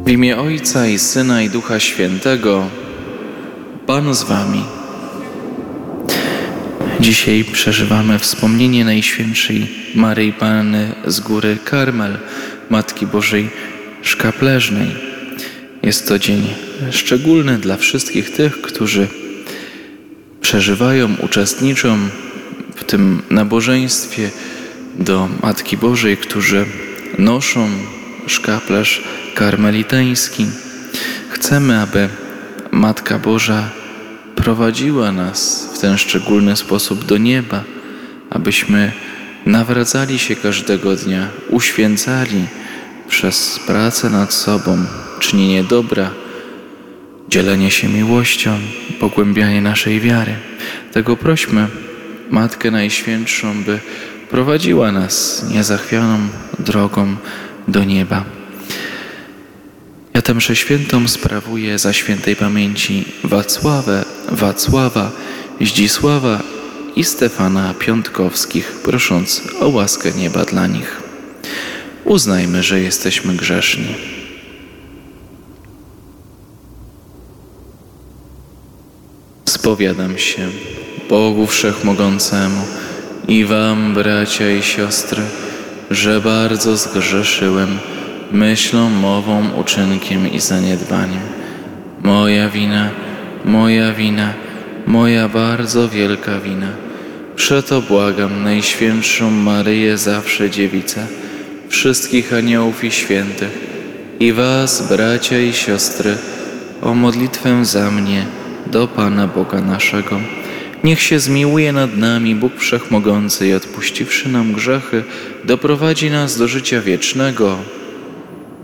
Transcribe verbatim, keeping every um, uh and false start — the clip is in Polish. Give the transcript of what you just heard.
W imię Ojca i Syna i Ducha Świętego. Pan z wami. Dzisiaj przeżywamy wspomnienie Najświętszej Maryi Panny z Góry Karmel, Matki Bożej Szkapleżnej. Jest to dzień szczególny dla wszystkich tych, którzy przeżywają, uczestniczą w tym nabożeństwie do Matki Bożej, którzy noszą szkaplerz karmelitański. Chcemy, aby Matka Boża prowadziła nas w ten szczególny sposób do nieba, abyśmy nawracali się każdego dnia, uświęcali przez pracę nad sobą, czynienie dobra, dzielenie się miłością, pogłębianie naszej wiary. Tego prośmy Matkę Najświętszą, by prowadziła nas niezachwianą drogą do nieba. Ja tę mszę świętą sprawuję za świętej pamięci Wacławę, Wacława, Zdzisława i Stefana Piątkowskich, prosząc o łaskę nieba dla nich. Uznajmy, że jesteśmy grzeszni. Spowiadam się Bogu Wszechmogącemu i wam, bracia i siostry, że bardzo zgrzeszyłem myślą, mową, uczynkiem i zaniedbaniem. Moja wina, moja wina, moja bardzo wielka wina. Przeto błagam Najświętszą Maryję, zawsze Dziewicę, wszystkich aniołów i świętych i was, bracia i siostry, o modlitwę za mnie do Pana Boga naszego. Niech się zmiłuje nad nami Bóg Wszechmogący i odpuściwszy nam grzechy, doprowadzi nas do życia wiecznego